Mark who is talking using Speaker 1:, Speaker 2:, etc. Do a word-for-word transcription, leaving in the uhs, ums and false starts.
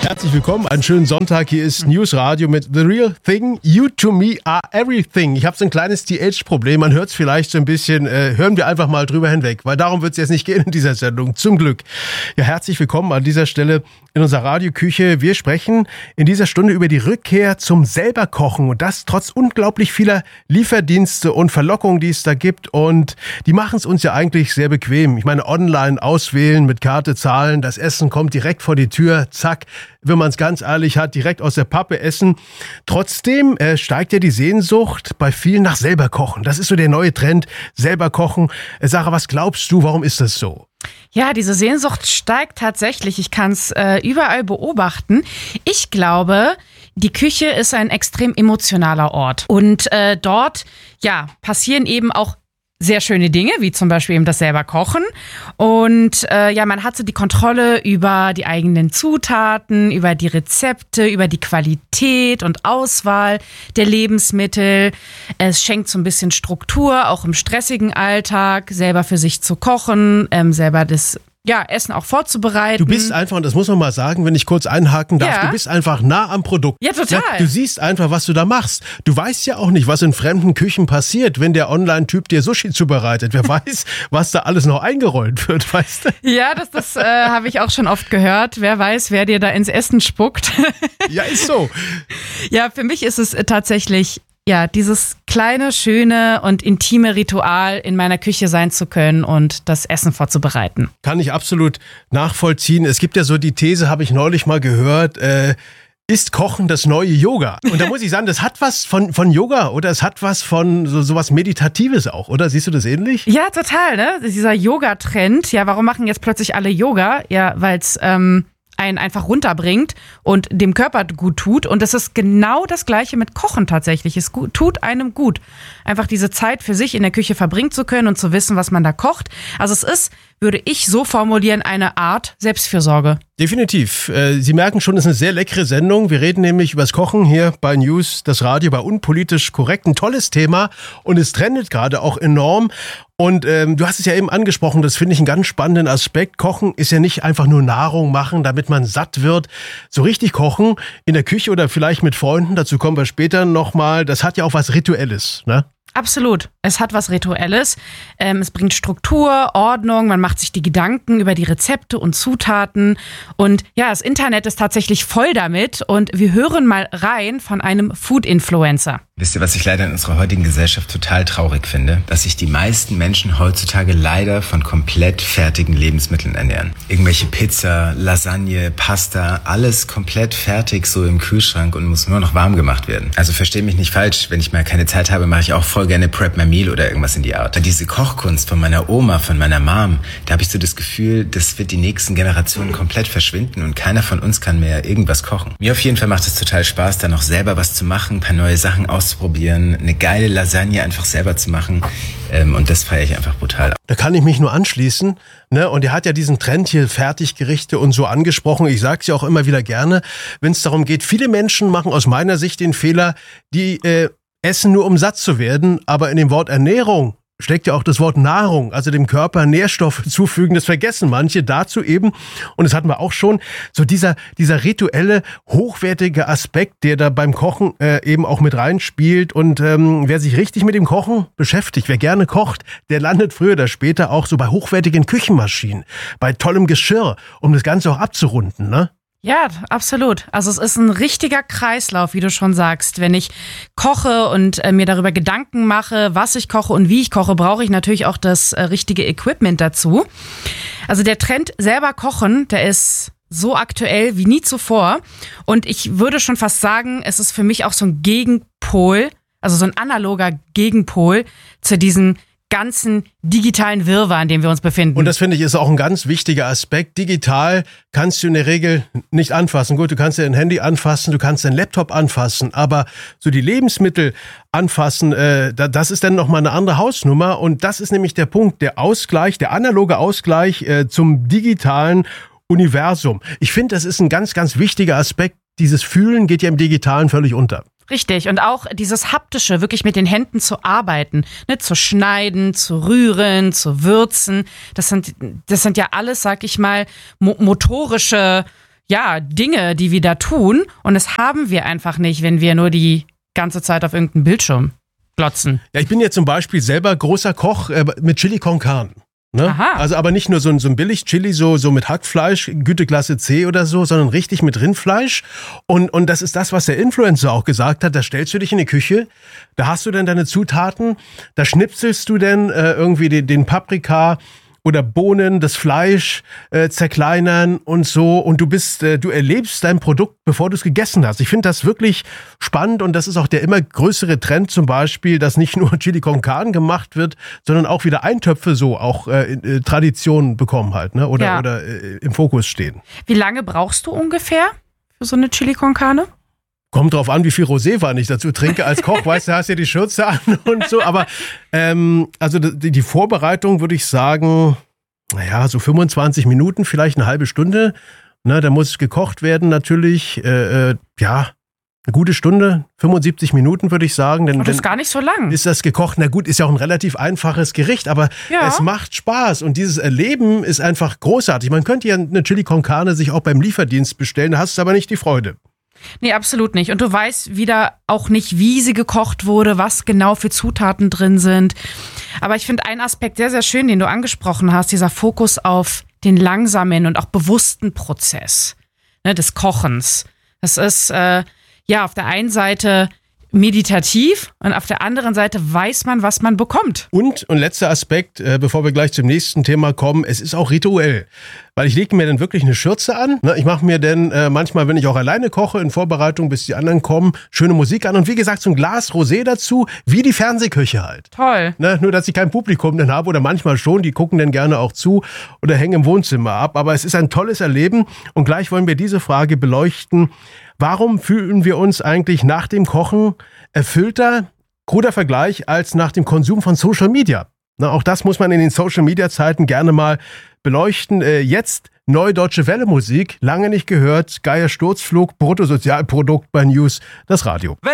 Speaker 1: Herzlich willkommen, einen schönen Sonntag. Hier ist News Radio mit The Real Thing. You to me are everything. Ich habe so ein kleines T H-Problem, man hört es vielleicht so ein bisschen. Äh, hören wir einfach mal drüber hinweg, weil darum wird es jetzt nicht gehen in dieser Sendung, zum Glück. Ja, herzlich willkommen an dieser Stelle in unserer Radioküche. Wir sprechen in dieser Stunde über die Rückkehr zum Selberkochen und das trotz unglaublich vieler Lieferdienste und Verlockungen, die es da gibt. Und die machen es uns ja eigentlich sehr bequem. Ich meine, online auswählen, mit Karte zahlen, das Essen kommt direkt vor die Tür, zack. Wenn man es ganz ehrlich hat, direkt aus der Pappe essen. Trotzdem äh, steigt ja die Sehnsucht bei vielen nach selber kochen. Das ist so der neue Trend, selber kochen. Äh, Sarah, was glaubst du, warum ist das so?
Speaker 2: Ja, diese Sehnsucht steigt tatsächlich. Ich kann es äh, überall beobachten. Ich glaube, die Küche ist ein extrem emotionaler Ort. Und äh, dort, ja, passieren eben auch sehr schöne Dinge, wie zum Beispiel eben das selber Kochen. Und äh, ja, man hat so die Kontrolle über die eigenen Zutaten, über die Rezepte, über die Qualität und Auswahl der Lebensmittel. Es schenkt so ein bisschen Struktur, auch im stressigen Alltag, selber für sich zu kochen, ähm, selber das Ja, Essen auch vorzubereiten.
Speaker 1: Du bist einfach, und das muss man mal sagen, wenn ich kurz einhaken darf,
Speaker 2: Ja.
Speaker 1: du bist einfach nah am Produkt.
Speaker 2: Ja, total.
Speaker 1: Ja, du siehst einfach, was du da machst. Du weißt ja auch nicht, was in fremden Küchen passiert, wenn der Online-Typ dir Sushi zubereitet. Wer weiß, was da alles noch eingerollt wird, weißt du?
Speaker 2: Ja, das, das äh, habe ich auch schon oft gehört. Wer weiß, wer dir da ins Essen spuckt.
Speaker 1: Ja, ist so.
Speaker 2: Ja, für mich ist es äh, tatsächlich ja dieses kleine, schöne und intime Ritual, in meiner Küche sein zu können und das Essen vorzubereiten.
Speaker 1: Kann ich absolut nachvollziehen. Es gibt ja so die These, habe ich neulich mal gehört, äh, ist Kochen das neue Yoga? Und da muss ich sagen, das hat was von, von Yoga oder es hat was von so sowas Meditatives auch, oder? Siehst du das ähnlich?
Speaker 2: Ja, total, ne? Dieser Yoga-Trend. Ja, warum machen jetzt plötzlich alle Yoga? Ja, weil es ähm, einen einfach runterbringt und dem Körper gut tut. Und das ist genau das Gleiche mit Kochen tatsächlich. Es gut, tut einem gut, einfach diese Zeit für sich in der Küche verbringen zu können und zu wissen, was man da kocht. Also es ist, würde ich so formulieren, eine Art Selbstfürsorge. Definitiv.
Speaker 1: Sie merken schon, es ist eine sehr leckere Sendung. Wir reden nämlich über das Kochen hier bei News, das Radio, bei Unpolitisch Korrekt. Ein tolles Thema und es trendet gerade auch enorm. Und ähm, du hast es ja eben angesprochen, das finde ich einen ganz spannenden Aspekt. Kochen ist ja nicht einfach nur Nahrung machen, damit man satt wird. So richtig kochen in der Küche oder vielleicht mit Freunden, dazu kommen wir später nochmal, das hat ja auch was Rituelles, ne?
Speaker 2: Absolut. Es hat was Rituelles. Ähm, es bringt Struktur, Ordnung. Man macht sich die Gedanken über die Rezepte und Zutaten. Und ja, das Internet ist tatsächlich voll damit. Und wir hören mal rein von einem Food-Influencer.
Speaker 3: Wisst ihr, was ich leider in unserer heutigen Gesellschaft total traurig finde? Dass sich die meisten Menschen heutzutage leider von komplett fertigen Lebensmitteln ernähren. Irgendwelche Pizza, Lasagne, Pasta, alles komplett fertig so im Kühlschrank und muss nur noch warm gemacht werden. Also versteh mich nicht falsch, wenn ich mal keine Zeit habe, mache ich auch voll gerne Prep My Meal oder irgendwas in die Art. Diese Kochkunst von meiner Oma, von meiner Mom, da habe ich so das Gefühl, das wird die nächsten Generationen komplett verschwinden und keiner von uns kann mehr irgendwas kochen. Mir auf jeden Fall macht es total Spaß, da noch selber was zu machen, ein paar neue Sachen auszuprobieren, eine geile Lasagne einfach selber zu machen ähm, und das feiere ich einfach brutal.
Speaker 1: Da kann ich mich nur anschließen, ne? Und er hat ja diesen Trend hier, Fertiggerichte und so angesprochen. Ich sage es ja auch immer wieder gerne, wenn es darum geht, viele Menschen machen aus meiner Sicht den Fehler, die äh, essen nur um satt zu werden, aber in dem Wort Ernährung steckt ja auch das Wort Nahrung, also dem Körper Nährstoffe zufügen, das vergessen manche, dazu eben, und das hatten wir auch schon, so dieser dieser rituelle, hochwertige Aspekt, der da beim Kochen äh, eben auch mit reinspielt und ähm, wer sich richtig mit dem Kochen beschäftigt, wer gerne kocht, der landet früher oder später auch so bei hochwertigen Küchenmaschinen, bei tollem Geschirr, um das Ganze auch abzurunden, ne?
Speaker 2: Ja, absolut. Also es ist ein richtiger Kreislauf, wie du schon sagst. Wenn ich koche und äh, mir darüber Gedanken mache, was ich koche und wie ich koche, brauche ich natürlich auch das äh, richtige Equipment dazu. Also der Trend selber kochen, der ist so aktuell wie nie zuvor. Und ich würde schon fast sagen, es ist für mich auch so ein Gegenpol, also so ein analoger Gegenpol zu diesen ganzen digitalen Wirrwarr, in dem wir uns befinden.
Speaker 1: Und das, finde ich, ist auch ein ganz wichtiger Aspekt. Digital kannst du in der Regel nicht anfassen. Gut, du kannst dein Handy anfassen, du kannst deinen Laptop anfassen, aber so die Lebensmittel anfassen, äh, das ist dann nochmal eine andere Hausnummer. Und das ist nämlich der Punkt, der Ausgleich, der analoge Ausgleich äh, zum digitalen Universum. Ich finde, das ist ein ganz, ganz wichtiger Aspekt. Dieses Fühlen geht ja im Digitalen völlig unter.
Speaker 2: Richtig, und auch dieses Haptische, wirklich mit den Händen zu arbeiten, ne, zu schneiden, zu rühren, zu würzen, das sind, das sind ja alles, sag ich mal, mo- motorische ja, Dinge, die wir da tun. Und das haben wir einfach nicht, wenn wir nur die ganze Zeit auf irgendeinen Bildschirm glotzen.
Speaker 1: Ja, ich bin ja zum Beispiel selber großer Koch äh, mit Chili con Carne. Ne?
Speaker 2: Aha.
Speaker 1: Also aber nicht nur so ein, so ein Billig-Chili, so, so mit Hackfleisch, Güteklasse C oder so, sondern richtig mit Rindfleisch. Und, und das ist das, was der Influencer auch gesagt hat. Da stellst du dich in die Küche, da hast du dann deine Zutaten, da schnipselst du dann äh, irgendwie den, den Paprika oder Bohnen, das Fleisch äh, zerkleinern und so. Und du bist, äh, du erlebst dein Produkt, bevor du es gegessen hast. Ich finde das wirklich spannend und das ist auch der immer größere Trend zum Beispiel, dass nicht nur Chili con Carne gemacht wird, sondern auch wieder Eintöpfe so auch äh, äh, Traditionen bekommen halt, ne? Oder,
Speaker 2: Ja.
Speaker 1: oder äh, im Fokus stehen.
Speaker 2: Wie lange brauchst du ungefähr für so eine Chili con Carne?
Speaker 1: Kommt drauf an, wie viel Roséwein ich dazu trinke. Als Koch, weißt du, hast ja die Schürze an und so. Aber ähm, also die, die Vorbereitung würde ich sagen, naja, so fünfundzwanzig Minuten, vielleicht eine halbe Stunde. Ne, da muss gekocht werden natürlich. Äh, äh, ja, eine gute Stunde, fünfundsiebzig Minuten würde ich sagen. Denn,
Speaker 2: Oh, das ist
Speaker 1: denn
Speaker 2: gar nicht so lang.
Speaker 1: ist das gekocht. Na gut, ist ja auch ein relativ einfaches Gericht, aber
Speaker 2: Ja.
Speaker 1: es macht Spaß. Und dieses Erleben ist einfach großartig. Man könnte ja eine Chili con Carne sich auch beim Lieferdienst bestellen, da hast du aber nicht die Freude.
Speaker 2: Nee, absolut nicht. Und du weißt wieder auch nicht, wie sie gekocht wurde, was genau für Zutaten drin sind. Aber ich finde einen Aspekt sehr, sehr schön, den du angesprochen hast, dieser Fokus auf den langsamen und auch bewussten Prozess, ne, des Kochens. Das ist äh, ja auf der einen Seite meditativ und auf der anderen Seite weiß man, was man bekommt.
Speaker 1: Und, und letzter Aspekt, äh, bevor wir gleich zum nächsten Thema kommen, es ist auch rituell. Weil ich lege mir dann wirklich eine Schürze an. Ne? Ich mache mir dann äh, manchmal, wenn ich auch alleine koche, in Vorbereitung, bis die anderen kommen, schöne Musik an. Und wie gesagt, so ein Glas Rosé dazu, wie die Fernsehküche halt.
Speaker 2: Toll.
Speaker 1: Ne? Nur, dass ich kein Publikum dann habe oder manchmal schon, die gucken dann gerne auch zu oder hängen im Wohnzimmer ab. Aber es ist ein tolles Erleben. Und gleich wollen wir diese Frage beleuchten. Warum fühlen wir uns eigentlich nach dem Kochen erfüllter, kruder Vergleich, als nach dem Konsum von Social Media? Na, auch das muss man in den Social Media Zeiten gerne mal beleuchten. Äh, jetzt Neue Deutsche Welle Musik, lange nicht gehört, Geier Sturzflug, Bruttosozialprodukt bei News, das Radio.